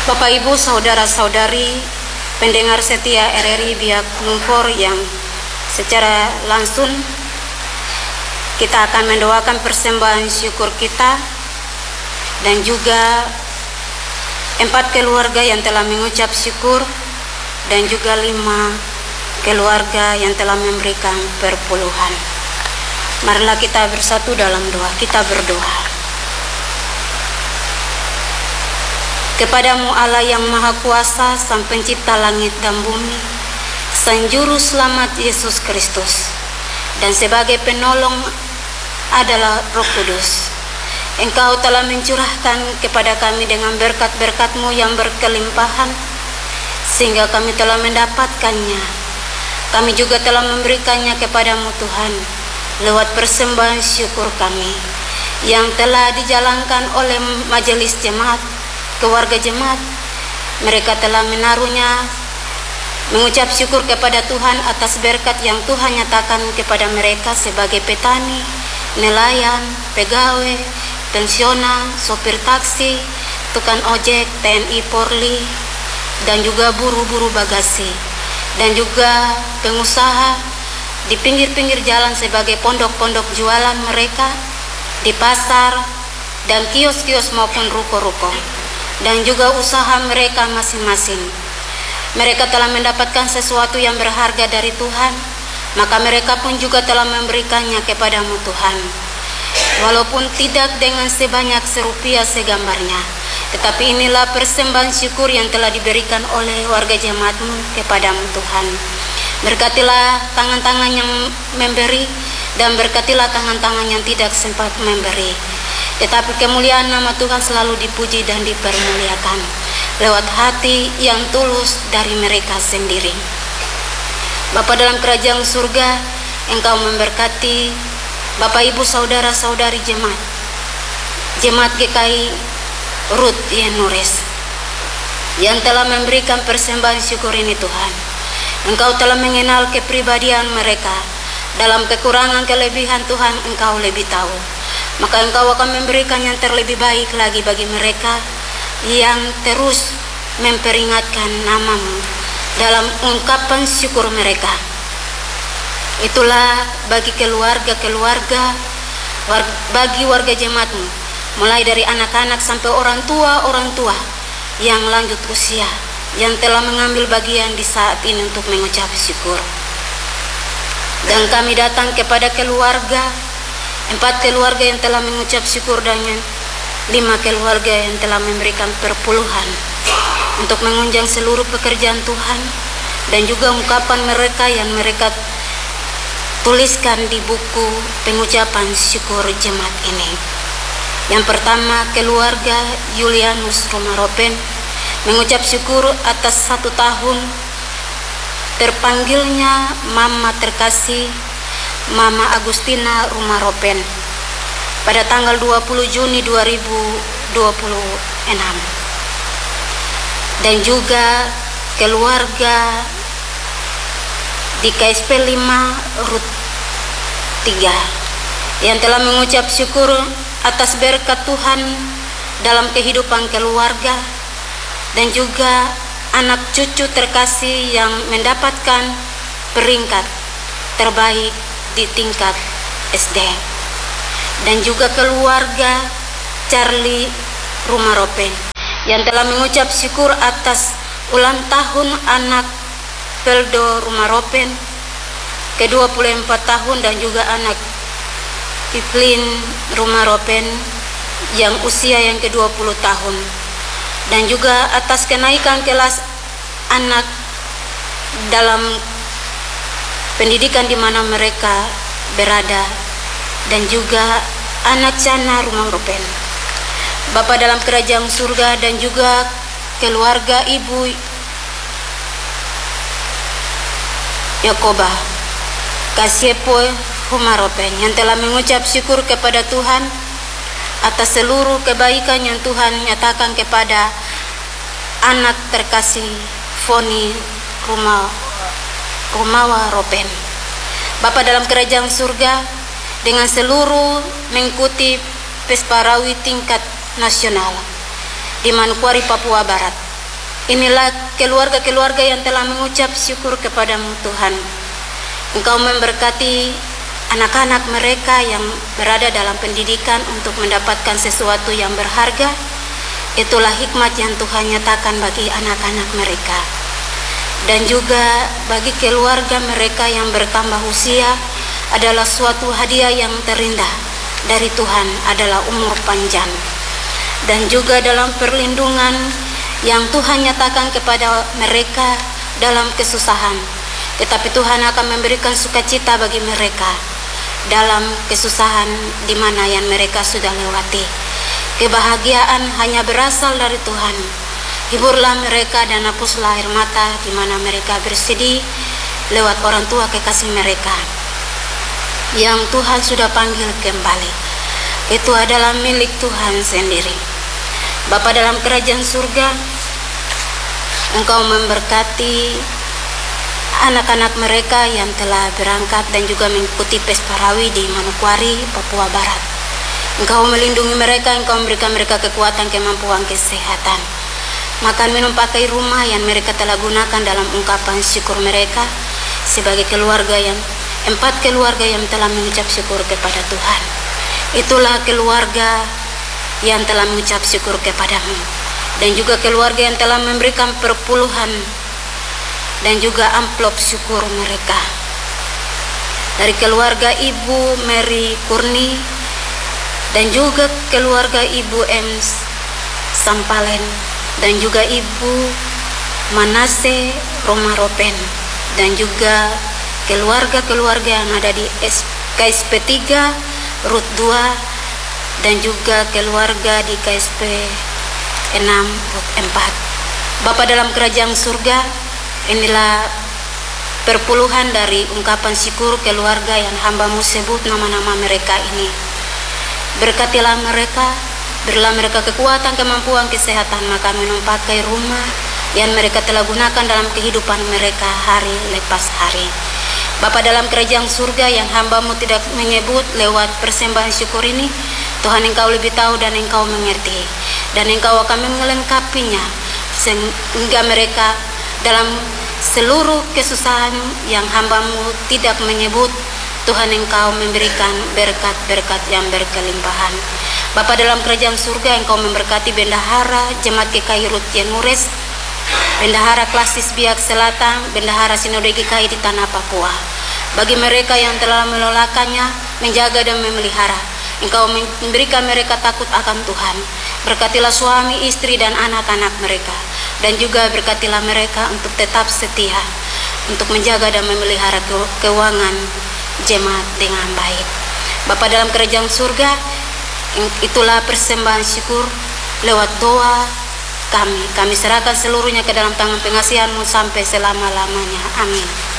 Bapak Ibu, saudara-saudari, pendengar setia RRI Biak Numfor yang secara langsung kita akan mendoakan persembahan syukur kita dan juga 4 keluarga yang telah mengucap syukur dan juga 5 keluarga yang telah memberikan perpuluhan. Marilah kita bersatu dalam doa. Kita berdoa. Kepadamu Allah yang Maha Kuasa, Sang Pencipta langit dan bumi, Sang Juru Selamat Yesus Kristus, dan sebagai penolong adalah Roh Kudus. Engkau telah mencurahkan kepada kami dengan berkat-berkat-Mu yang berkelimpahan, sehingga kami telah mendapatkannya. Kami juga telah memberikannya kepadamu Tuhan, lewat persembahan syukur kami, yang telah dijalankan oleh majelis jemaat, keluarga jemaat. Mereka telah menaruhnya, mengucap syukur kepada Tuhan atas berkat yang Tuhan nyatakan kepada mereka sebagai petani, nelayan, pegawai, pensiunan, sopir taksi, tukang ojek, TNI Polri, dan juga buru-buru bagasi, dan juga pengusaha di pinggir-pinggir jalan sebagai pondok-pondok jualan mereka di pasar dan kios-kios maupun ruko-ruko, dan juga usaha mereka masing-masing. Mereka telah mendapatkan sesuatu yang berharga dari Tuhan, maka mereka pun juga telah memberikannya kepadamu Tuhan. Walaupun tidak dengan sebanyak serupiah segambarnya, tetapi inilah persembahan syukur yang telah diberikan oleh warga jemaatmu kepadamu Tuhan. Berkatilah tangan-tangan yang memberi, dan berkatilah tangan-tangan yang tidak sempat memberi. Tetapi kemuliaan nama Tuhan selalu dipuji dan dipermuliakan lewat hati yang tulus dari mereka sendiri. Bapa dalam kerajaan surga, Engkau memberkati Bapak Ibu saudara-saudari Jemaat GKI Ruth Yenures yang telah memberikan persembahan syukur ini Tuhan. Engkau telah mengenal kepribadian mereka. Dalam kekurangan kelebihan Tuhan, Engkau lebih tahu. Maka Engkau akan memberikan yang terlebih baik lagi bagi mereka yang terus memperingatkan nama-Mu dalam ungkapan syukur mereka. Itulah bagi keluarga-keluarga, bagi warga jemaat-Mu, mulai dari anak-anak sampai orang tua yang lanjut usia, yang telah mengambil bagian di saat ini untuk mengucap syukur. Dan kami datang kepada 4 keluarga yang telah mengucap syukur dan 5 keluarga yang telah memberikan perpuluhan untuk mengunjang seluruh pekerjaan Tuhan, dan juga ungkapan mereka yang mereka tuliskan di buku pengucapan syukur jemaat ini. Yang pertama, keluarga Julianus Rumaropen mengucap syukur atas 1 tahun terpanggilnya Mama terkasih Mama Agustina Rumaropen pada tanggal 20 Juni 2026. Dan juga keluarga di KSP 5 Rut 3 yang telah mengucap syukur atas berkat Tuhan dalam kehidupan keluarga, dan juga anak cucu terkasih yang mendapatkan peringkat terbaik di tingkat SD, dan juga keluarga Charlie Rumaropen yang telah mengucap syukur atas ulang tahun anak Peldo Rumaropen ke-24 tahun, dan juga anak Iplin Rumaropen yang usia yang ke-20 tahun, dan juga atas kenaikan kelas anak dalam pendidikan di mana mereka berada, dan juga anak Cana Rumaropen. Bapa dalam kerajaan surga, dan juga keluarga Ibu Yakoba Kasiepo Rumaropen yang telah mengucap syukur kepada Tuhan atas seluruh kebaikan yang Tuhan nyatakan kepada anak terkasih Foni Rumawa Ropen. Bapa dalam kerajaan surga, dengan seluruh mengikuti Pesparawi tingkat nasional di Manokwari, Papua Barat, Inilah keluarga-keluarga yang telah mengucap syukur kepadamu Tuhan. Engkau memberkati anak-anak mereka yang berada dalam pendidikan untuk mendapatkan sesuatu yang berharga. Itulah hikmat yang Tuhan nyatakan bagi anak-anak mereka. Dan juga bagi keluarga mereka yang bertambah usia adalah suatu hadiah yang terindah dari Tuhan adalah umur panjang. Dan juga dalam perlindungan yang Tuhan nyatakan kepada mereka dalam kesusahan, tetapi Tuhan akan memberikan sukacita bagi mereka dalam kesusahan di mana yang mereka sudah lewati. Kebahagiaan hanya berasal dari Tuhan. Hiburlah mereka dan hapuslah air mata di mana mereka bersedih lewat orang tua kekasih mereka yang Tuhan sudah panggil kembali. Itu adalah milik Tuhan sendiri. Bapa dalam kerajaan surga, Engkau memberkati anak-anak mereka yang telah berangkat dan juga mengikuti Pesparawi di Manokwari, Papua Barat. Engkau melindungi mereka, Engkau memberikan mereka kekuatan, kemampuan, kesehatan, makan, minum, pakai rumah yang mereka telah gunakan dalam ungkapan syukur mereka sebagai keluarga yang 4 keluarga yang telah mengucap syukur kepada Tuhan. Itulah keluarga yang telah mengucap syukur kepadamu, dan juga keluarga yang telah memberikan perpuluhan dan juga amplop syukur mereka. Dari keluarga Ibu Mary Kurni dan juga keluarga Ibu M. Sampalen dan juga Ibu Manase Romaropen dan juga keluarga-keluarga yang ada di KSP 3 Rut 2 dan juga keluarga di KSP 6 Rut 4. Bapa dalam kerajaan surga, inilah perpuluhan dari ungkapan syukur keluarga yang hamba-Mu sebut nama-nama mereka ini. Berkatilah mereka, berilah mereka kekuatan, kemampuan, kesehatan, makan, minum, pakai rumah yang mereka telah gunakan dalam kehidupan mereka hari lepas hari. Bapa dalam kerajaan surga yang hamba-Mu tidak menyebut lewat persembahan syukur ini, Tuhan Engkau lebih tahu dan Engkau mengerti, dan Engkau akan melengkapinya sehingga mereka dalam seluruh kesusahan yang hamba-Mu tidak menyebut, Tuhan Engkau memberikan berkat-berkat yang berkelimpahan. Bapa dalam kerajaan surga, Engkau memberkati Bendahara Jemaat GKI Rut Yenures, Bendahara Klasis Biak Selatan, Bendahara Sinode GKI di Tanah Papua. Bagi mereka yang telah melolakannya, menjaga dan memelihara, Engkau memberikan mereka takut akan Tuhan. Berkatilah suami, istri, dan anak-anak mereka, dan juga berkatilah mereka untuk tetap setia, untuk menjaga dan memelihara keuangan jemaat dengan baik. Bapa dalam kerajaan surga, itulah persembahan syukur lewat doa kami serahkan seluruhnya ke dalam tangan pengasihan-Mu sampai selama-lamanya. Amin.